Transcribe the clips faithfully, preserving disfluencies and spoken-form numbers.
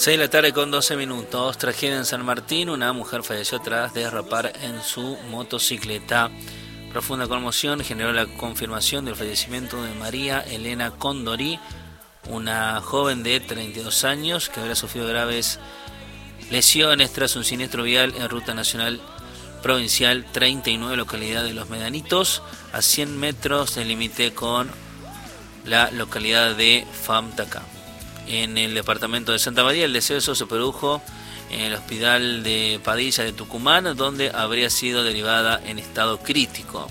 seis de la tarde con doce minutos. Tragedia en San Martín. Una mujer falleció tras derrapar en su motocicleta. Profunda conmoción generó la confirmación del fallecimiento de María Elena Condorí, una joven de treinta y dos años que habría sufrido graves lesiones tras un siniestro vial en Ruta Nacional Provincial treinta y nueve, localidad de Los Medanitos, a cien metros del límite con la localidad de Famtacá. En el departamento de Santa María, el deceso se produjo en el hospital de Padilla de Tucumán, donde habría sido derivada en estado crítico.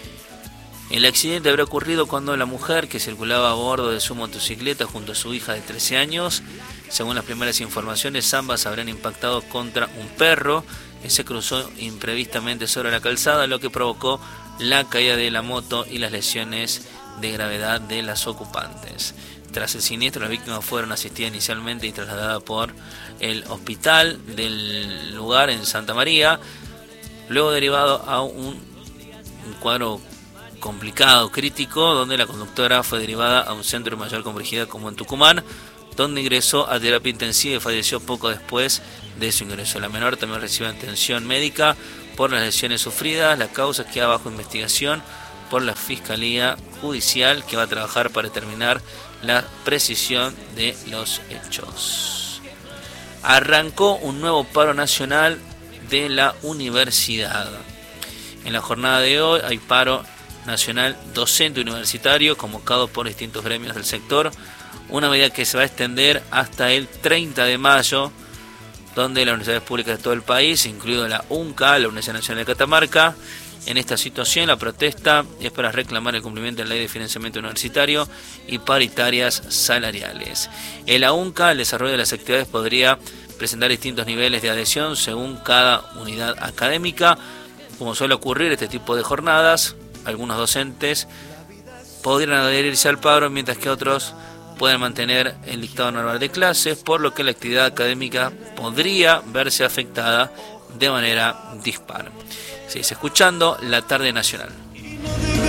El accidente habría ocurrido cuando la mujer, que circulaba a bordo de su motocicleta junto a su hija de trece años, según las primeras informaciones, ambas habrían impactado contra un perro que se cruzó imprevistamente sobre la calzada, lo que provocó la caída de la moto y las lesiones de gravedad de las ocupantes. Tras el siniestro, las víctimas fueron asistidas inicialmente y trasladadas por el hospital del lugar en Santa María, luego derivado a un, un cuadro complicado, crítico, donde la conductora fue derivada a un centro de mayor complejidad como en Tucumán, donde ingresó a terapia intensiva y falleció poco después de su ingreso. La menor también recibió atención médica por las lesiones sufridas. La causa queda bajo investigación por la Fiscalía Judicial, que va a trabajar para determinar la precisión de los hechos. Arrancó un nuevo paro nacional de la universidad. En la jornada de hoy hay paro nacional docente universitario convocado por distintos gremios del sector, una medida que se va a extender hasta el treinta de mayo, donde las universidades públicas de todo el país, incluido la UNCA, la Universidad Nacional de Catamarca, en esta situación la protesta es para reclamar el cumplimiento de la ley de financiamiento universitario y paritarias salariales. En la UNCA, el desarrollo de las actividades podría presentar distintos niveles de adhesión según cada unidad académica. Como suele ocurrir este tipo de jornadas, algunos docentes podrían adherirse al paro, mientras que otros pueden mantener el dictado normal de clases, por lo que la actividad académica podría verse afectada de manera dispar. Sigues escuchando La Tarde Nacional.